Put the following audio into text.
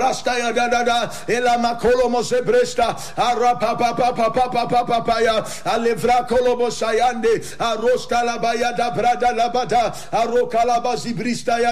Rasta ya da elama kolomo sebresta arapa papa ya alevra kolomo sayande arosta la baya da brada la bada arokala bazibrista ya